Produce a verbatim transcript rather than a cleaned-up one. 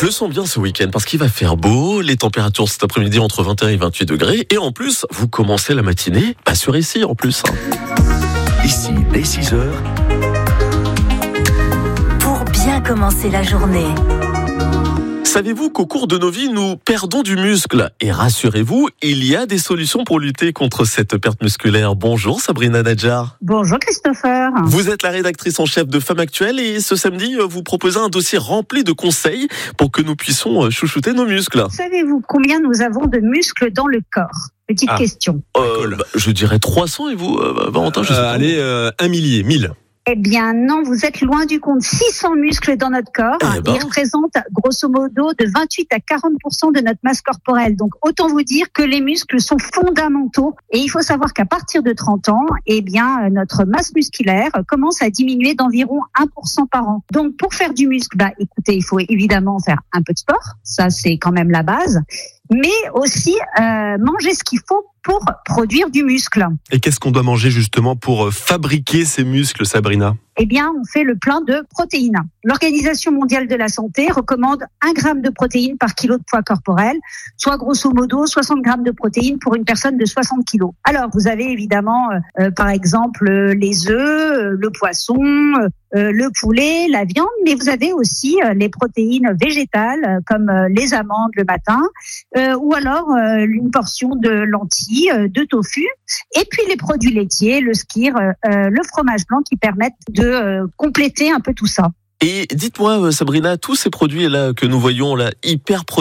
Je le sens bien ce week-end parce qu'il va faire beau, les températures cet après-midi entre vingt et un et vingt-huit degrés et en plus, vous commencez la matinée pas sur ici en plus. Ici, dès six heures. Pour bien commencer la journée. Savez-vous qu'au cours de nos vies, nous perdons du muscle? Et rassurez-vous, il y a des solutions pour lutter contre cette perte musculaire. Bonjour Sabrina Nadjar. Bonjour Christopher. Vous êtes la rédactrice en chef de Femmes Actuelles et ce samedi, vous proposez un dossier rempli de conseils pour que nous puissions chouchouter nos muscles. Savez-vous combien nous avons de muscles dans le corps? Petite ah. question. Euh, bah, je dirais trois cents et vous, euh, Valentin, je sais euh, pas. Allez, euh, un millier, mille. Eh bien non, vous êtes loin du compte. six cents muscles dans notre corps. Eh ben. Ils représentent grosso modo de vingt-huit à quarante pour cent de notre masse corporelle. Donc autant vous dire que les muscles sont fondamentaux. Et il faut savoir qu'à partir de trente ans, eh bien notre masse musculaire commence à diminuer d'environ un pour cent par an. Donc pour faire du muscle, bah écoutez, il faut évidemment faire un peu de sport. Ça c'est quand même la base. Mais aussi euh, manger ce qu'il faut pour produire du muscle. Et qu'est-ce qu'on doit manger justement pour fabriquer ces muscles, Sabrina ? Eh bien, on fait le plein de protéines. L'Organisation mondiale de la santé recommande un gramme de protéines par kilo de poids corporel, soit grosso modo soixante grammes de protéines pour une personne de soixante kilos. Alors, vous avez évidemment, euh, par exemple, les œufs, euh, le poisson, euh, le poulet, la viande, mais vous avez aussi euh, les protéines végétales, euh, comme euh, les amandes le matin, euh, ou alors euh, une portion de lentilles, euh, de tofu, et puis les produits laitiers, le skyr, euh, le fromage blanc qui permettent de euh, compléter un peu tout ça. Et dites-moi Sabrina, tous ces produits là que nous voyons là hyper